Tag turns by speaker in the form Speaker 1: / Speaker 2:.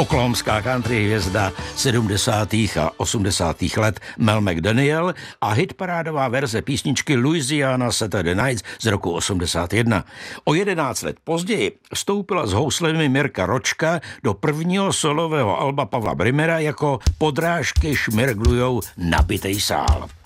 Speaker 1: oklahomská country hvězda 70. a 80. let Mel McDaniel a hitparádová verze písničky Louisiana Saturday Nights z roku 81. O 11 let později vstoupila s houslemi Mirka Ročka do prvního solového alba Pavla Brimera jako Podrážky šmirglujou nabitej sál.